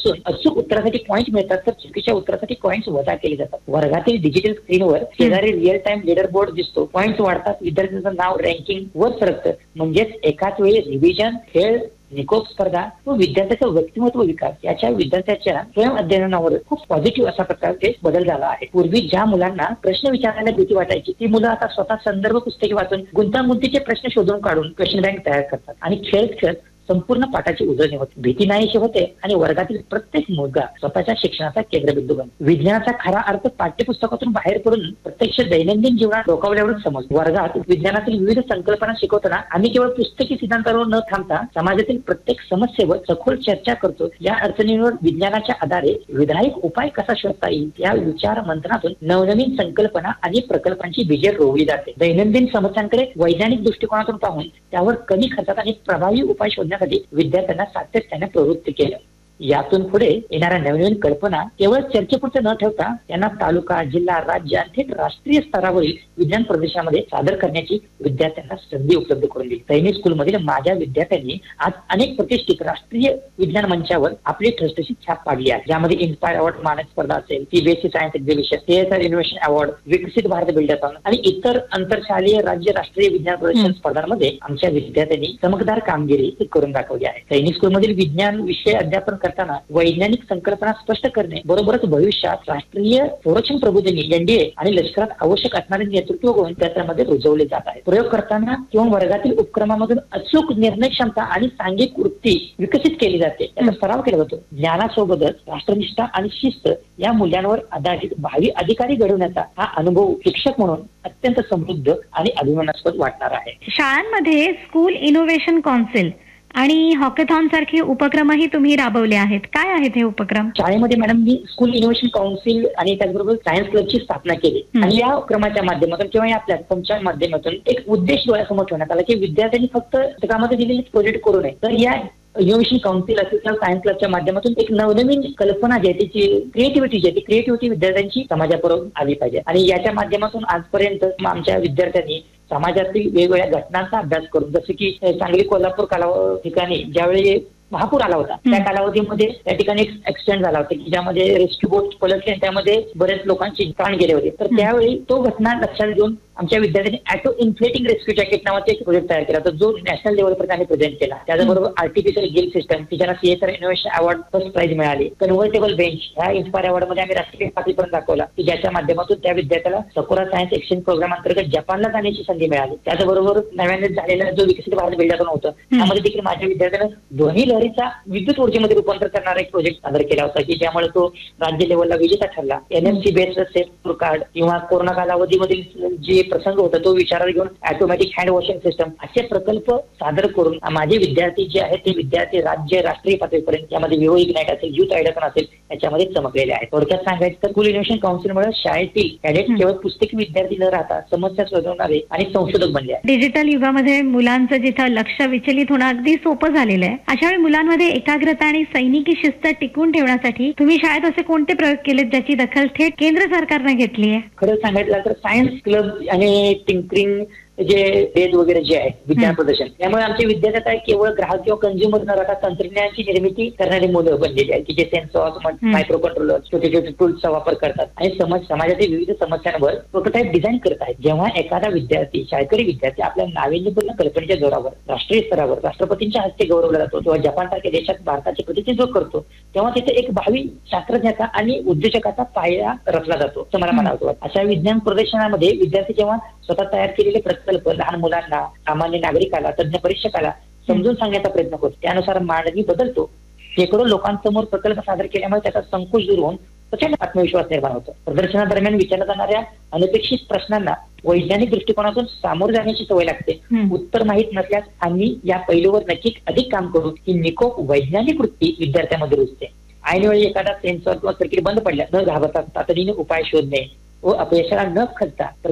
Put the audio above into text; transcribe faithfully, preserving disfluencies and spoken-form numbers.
नसून अचूक उत्तरासाठी पॉईंट मिळतात तर चुकीच्या उत्तरासाठी पॉईंट्स वजा केले जातात. वर्गातील डिजिटल स्क्रीनवर शेजारी रिअल टाइम लीडर बोर्ड दिसतो. पॉईंट्स वाढतात, विद्यार्थ्यांचं नाव रँकिंग वर सरकतं. म्हणजेच एकाच वेळी रिव्हिजन, खेळ, निकोप स्पर्धा व विद्यार्थ्याचं व्यक्तिमत्व विकास याच्या विद्यार्थ्याच्या स्वयं अध्ययनावर खूप पॉझिटिव्ह अशा प्रकारचे बदल झाला आहे. पूर्वी ज्या मुलांना प्रश्न विचारायला भीती वाटायची ती मुलं आता स्वतः संदर्भ पुस्तके वाचून गुंतागुंतीचे प्रश्न शोधून काढून क्वेश्चन बँक तयार करतात आणि खेळत खेळत संपूर्ण पाठाची उजळणी होते. भीती नाहीशी होते आणि वर्गातील प्रत्येक मुलगा स्वतःच्या शिक्षणाचा केंद्रबिंदू बनतो. विज्ञानाचा खरा अर्थ पाठ्यपुस्तकातून बाहेर पडून प्रत्यक्ष दैनंदिन जीवनात डोकावल्यावरच समजतो. वर्गात विज्ञानातील विविध संकल्पना शिकवताना आम्ही केवळ पुस्तकी सिद्धांतावर न थांबता समाजातील प्रत्येक समस्येवर सखोल चर्चा करतो. या अडचणींवर विज्ञानाच्या आधारे विधायक उपाय कसा शोधता येईल या विचार मंथनातून नवनवीन संकल्पना आणि प्रकल्पांची बीजे रोवली जाते. दैनंदिन समस्यांकडे वैज्ञानिक दृष्टिकोनातून पाहून त्यावर कमी खर्चात आणि प्रभावी उपाय शोधण्यासाठी विद्यार्थ्यांना सातत्याने प्रवृत्त केलं. यातून पुढे येणाऱ्या नवीन कल्पना केवळ चर्चेपुरते न ठेवता त्यांना तालुका, जिल्हा, राज्य आणि थेट राष्ट्रीय स्तरावरील विज्ञान प्रदर्शनामध्ये सादर करण्याची विद्यार्थ्यांना संधी उपलब्ध करून दिली. सैनिक स्कूलमधील माझ्या विद्यार्थ्यांनी आज अनेक प्रतिष्ठित राष्ट्रीय विज्ञान मंचावर आपली ठसठशीत छाप पाडली आहे. ज्यामध्ये इन्स्पायर अवॉर्ड मानक स्पर्धा असेल, CBSE science exhibition, CSR innovation award, विकसित भारत बिल्डअप आणि इतर आंतरशालेय राज्य राष्ट्रीय विज्ञान प्रदर्शन स्पर्धांमध्ये आमच्या विद्यार्थ्यांनी चमकदार कामगिरी करून दाखवली आहे. सैनिक स्कूलमधील विज्ञान विषय अध्यापन करताना वैज्ञानिक संकल्पना स्पष्ट करणे बरोबरच भविष्यात राष्ट्रीय संरक्षण प्रबोधिनी, एनडीए आणि लष्करात आवश्यक असणारे नेतृत्व गुण त्यामध्ये रुजवले जात आहेत. प्रयोग करताना किंवा वर्गातील उपक्रमामधून अचूक निर्णय क्षमता आणि सांघिक वृत्ती विकसित केली जाते. त्याचा सराव केला जातो. ज्ञानासोबतच राष्ट्रनिष्ठा आणि शिस्त या मूल्यांवर आधारित भावी अधिकारी घडवण्याचा हा अनुभव शिक्षक म्हणून अत्यंत समृद्ध आणि अभिमानास्पद वाटणार आहे. शाळांमध्ये स्कूल इनोव्हेशन कौन्सिल आणि हॉकेथॉन सारखे उपक्रमही तुम्ही राबवले आहेत. काय आहेत हे उपक्रम? शाळेमध्ये मॅडम मी स्कूल इनोव्हेशन काउन्सिल आणि त्याचबरोबर सायन्स क्लबची स्थापना केली आणि या उपक्रमाच्या माध्यमातून किंवा या प्लॅटफॉर्मच्या माध्यमातून एक उद्देश डोळ्यासमोर ठेवण्यात आला की विद्यार्थ्यांनी फक्त पुस्तकामध्ये दिलेले प्रोजेक्ट करू नये तर या इनोव्हेशन काउन्सिल असेल किंवा सायन्स क्लबच्या माध्यमातून एक नवनवीन कल्पना जी आहे त्याची क्रिएटिव्हिटी जी आहे ती क्रिएटिव्हिटी विद्यार्थ्यांची समाजापुढे आली पाहिजे. आणि याच्या माध्यमातून आजपर्यंत आमच्या विद्यार्थ्यांनी समाजातील वेगवेगळ्या घटनांचा अभ्यास करून, जसं की सांगली, कोल्हापूर काला ठिकाणी ज्यावेळी महापूर आला होता त्या कालावधीमध्ये त्या ठिकाणी एक ऍक्सिडेंट झाला होता की ज्यामध्ये रेस्क्यू बोट पलटली आणि त्यामध्ये बरेच लोकांचे प्राण गेले होते. तर त्यावेळी तो घटना लक्षात घेऊन आमच्या विद्यार्थ्यांनी ॲटो इन्फ्लेटिंग रेस्क्यू जॅकेट नावाचा एक प्रोजेक्ट तयार केला, तर जो नॅशनल लेव्हलपर्यंत आम्ही प्रेझेंट केला. त्याचबरोबर आर्टिफिशियल गिल सिस्टम की ज्यांना CSR innovation award first price मिळाली. कन्व्हर्टेबल बेंच ह्या इन्स्पायर अवॉर्ड मध्ये आम्ही राष्ट्रीय पातळीपर्यंत दाखवला की ज्याच्या माध्यमातून त्या विद्यार्थ्याला सकोरा सायन्स एक्सचेंज प्रोग्राम अंतर्गत जपानला जाण्याची संधी मिळाली. त्याचबरोबर नव्याने झालेला जो विकसित भारत बिल्डअप होतं त्यामध्ये देखील माझ्या विद्यार्थ्यांना ध्वनी लहरीचा विद्युत ऊर्जेमध्ये रूपांतर करणारा एक प्रोजेक्ट सादर केला होता की ज्यामुळे तो राज्य लेवलला विजेता ठरला. एनएमसी बेस्ड सेफ कार्ड किंवा कोरोना कालावधीमधील जे प्रसंग होता तो विचारात घेऊन ऑटोमॅटिक हँड वॉशिंग सिस्टम असे प्रकल्प सादर करून माझे विद्यार्थी जे आहेत ते विद्यार्थी राज्य राष्ट्रीय पातळीपर्यंत यामध्ये विवो इग्नाइट असेल, युथ आयडिया पण असेल याच्यामध्ये चमकलेले आहेत. थोडक्यात सांगायचं तर स्कूल इनोव्हेशन काउन्सिलमुळे शाळेतील कॅडेट केवळ पुस्तकी विद्यार्थी न राहता समस्या सोडवणारे आणि संशोधक बनले आहेत. डिजिटल युगामध्ये मुलांचं जिथं लक्ष विचलित होणं अगदी सोपं झालेलं आहे, अशा वेळी मुलांमध्ये एकाग्रता आणि सैनिकी शिस्त टिकवून ठेवण्यासाठी तुम्ही शाळेत असे कोणते प्रयोग केलेत ज्याची दखल थेट केंद्र सरकारने घेतली आहे? खरं सांगायचं तर सायन्स क्लब आणि टिंकरिंग जे डेज वगैरे जे आहे विज्ञान प्रदर्शन त्यामुळे आमचे विद्यार्थी आता केवळ ग्राहक किंवा कंझ्युमर न राहता तंत्रज्ञानाची निर्मिती करणारी मुलं बनलेली आहेत की जे सेन्सॉर्स, मायक्रो कंट्रोलर, छोटे छोटे टूल्सचा वापर करतात आणि समज समाजातील विविध समस्यांवर प्रोटोटाईप डिझाईन करत आहेत. जेव्हा एखादा विद्यार्थी, शाळकरी विद्यार्थी आपल्या नाविन्यपूर्ण कल्पनेच्या जोरावर राष्ट्रीय स्तरावर राष्ट्रपतींच्या हस्ते गौरवला जातो किंवा जपानसारख्या देशात भारताचे प्रतिनिधित्व करतो तेव्हा तिथे एक भावी शास्त्रज्ञाचा आणि उद्योजकाचा पाया रचला जातो असं मला म्हणावं. अशा विज्ञान प्रदर्शनामध्ये विद्यार्थी जेव्हा स्वतः तयार केलेले प्रकल्प लहान मुलांना, सामान्य नागरिकाला, तज्ञ परीक्षकाला समजून सांगण्याचा प्रयत्न करतो त्यानुसार मांडणी बदलतो. शेकडो लोकांसमोर प्रकल्प सादर केल्यामुळे त्याचा संकोच दूर होऊन प्रचंड आत्मविश्वास निर्माण होतो. प्रदर्शनादरम्यान विचारल्या जाणाऱ्या अनपेक्षित प्रश्नांना वैज्ञानिक दृष्टिकोनातून सामोरं जाण्याची सवय लागते. उत्तर माहीत नसल्यास आम्ही या पैलूवर नक्की अधिक काम करू ही निकोप वैज्ञानिक वृत्ती विद्यार्थ्यांमध्ये रुजते. ऐनवेळी एखादा सेन्सॉर किंवा सर्किट बंद पडल्या न घाबरता तातडीने उपाय शोधणे व अपयशाला न खचता